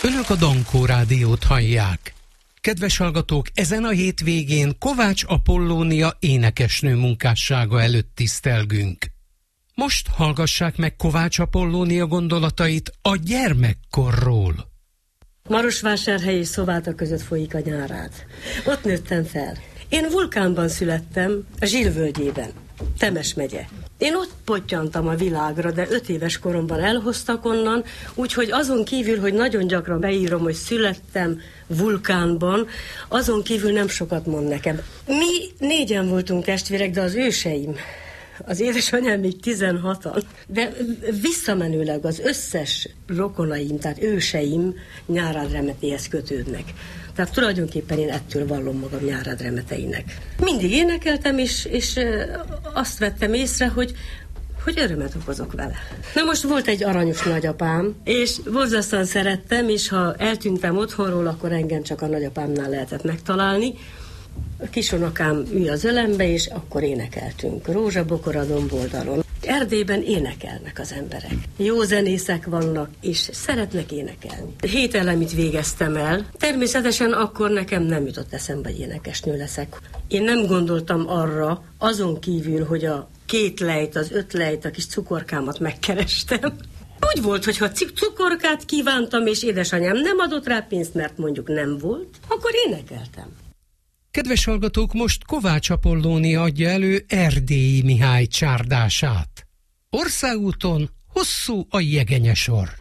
Önök a Dankó Rádiót hallják. Kedves hallgatók, ezen a hétvégén Kovács Apollónia énekesnő munkássága előtt tisztelgünk. Most hallgassák meg Kovács Apollónia gondolatait a gyermekkorról. Marosvásárhely és Szováta között folyik a Nyárád. Ott nőttem fel. Én Vulkánban születtem, a Zsilvölgyében, Temes megye. Én ott pottyantam a világra, de 5 éves koromban elhoztak onnan, úgyhogy azon kívül, hogy nagyon gyakran beírom, hogy születtem Vulkánban, azon kívül nem sokat mond nekem. Mi 4-en voltunk testvérek, de az őseim, az édesanyám még 16-an, de visszamenőleg az összes rokonaim, tehát őseim Nyárád Remetéhez kötődnek. Tehát tulajdonképpen én ettől vallom magam Nyárád Remeteinek. Mindig énekeltem, és azt vettem észre, hogy örömet okozok vele. Na most volt egy aranyos nagyapám, és borzasztóan szerettem, és ha eltűntem otthonról, akkor engem csak a nagyapámnál lehetett megtalálni. A kisonokám ül az ölembe, és akkor énekeltünk. Rózsabokor a domboldalon. Erdélyben énekelnek az emberek. Jó zenészek vannak, és szeretnek énekelni. 7 elemit végeztem el. Természetesen akkor nekem nem jutott eszembe, hogy énekesnő leszek. Én nem gondoltam arra, azon kívül, hogy a 2 lejt, az 5 lejt, a kis cukorkámat megkerestem. Úgy volt, hogy ha cukorkát kívántam, és édesanyám nem adott rá pénzt, mert mondjuk nem volt, akkor énekeltem. Kedves hallgatók, most Kovács Apollónia adja elő Erdélyi Mihály csárdását. Országúton hosszú a jegenyesor.